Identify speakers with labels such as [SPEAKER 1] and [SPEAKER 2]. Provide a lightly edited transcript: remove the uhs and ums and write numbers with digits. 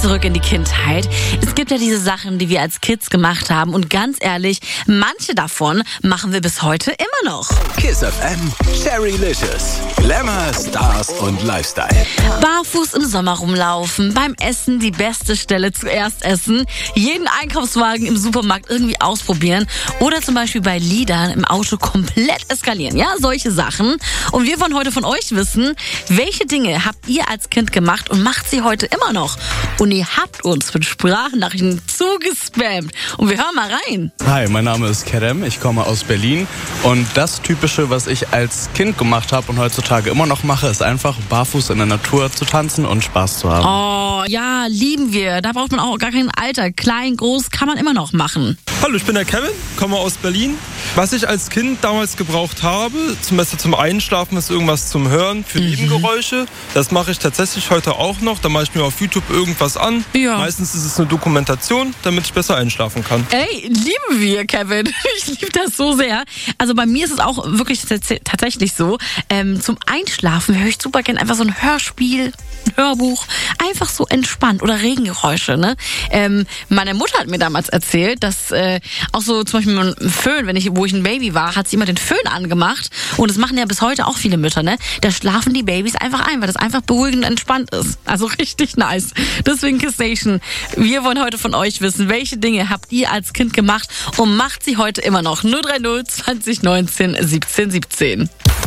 [SPEAKER 1] zurück in die Kindheit. Es gibt ja diese Sachen, die wir als Kids gemacht haben. Und ganz ehrlich, manche davon machen wir bis heute immer noch.
[SPEAKER 2] Kiss FM, Sherrylicious, Glamour, Stars und Lifestyle.
[SPEAKER 1] Barfuß im Sommer rumlaufen, beim Essen die beste Stelle zuerst essen, jeden Einkaufswagen im Supermarkt irgendwie ausprobieren oder zum Beispiel bei Liedern im Auto komplett eskalieren. Ja, solche Sachen. Und wir wollen heute von euch wissen, welche Dinge habt ihr als Kind gemacht und macht sie heute immer noch? Und ihr habt uns mit Sprachnachrichten zugespammt. Und wir hören mal rein.
[SPEAKER 3] Hi, mein Name ist Kerem, ich komme aus Berlin und das Typische, was ich als Kind gemacht habe und heutzutage immer noch mache, ist einfach barfuß in der Natur zu tanzen und Spaß zu haben.
[SPEAKER 1] Oh, ja, lieben wir. Da braucht man auch gar kein Alter. Klein, groß, kann man immer noch machen.
[SPEAKER 4] Hallo, ich bin der Kevin, komme aus Berlin. Was ich als Kind damals gebraucht habe, zum Beispiel zum Einschlafen, ist irgendwas zum Hören für Nebengeräusche. Das mache ich tatsächlich heute auch noch. Da mache ich mir auf YouTube irgendwas an.
[SPEAKER 1] Ja.
[SPEAKER 4] Meistens ist es eine Dokumentation, damit ich besser einschlafen kann.
[SPEAKER 1] Ey, lieben wir, Kevin. Ich liebe das so sehr. Also bei mir ist es auch wirklich tatsächlich so. Zum Einschlafen höre ich super gerne einfach so ein Hörspiel, ein Hörbuch. Einfach so entspannt. Oder Regengeräusche, ne? Meine Mutter hat mir damals erzählt, dass auch so zum Beispiel mit einem Föhn, wo ich ein Baby war, hat sie immer den Föhn angemacht. Und das machen ja bis heute auch viele Mütter, ne? Da schlafen die Babys einfach ein, weil das einfach beruhigend und entspannt ist. Also richtig nice. Deswegen Kiss Nation. Wir wollen heute von euch wissen, welche Dinge habt ihr als Kind gemacht und macht sie heute immer noch? 030 20 19 17 17.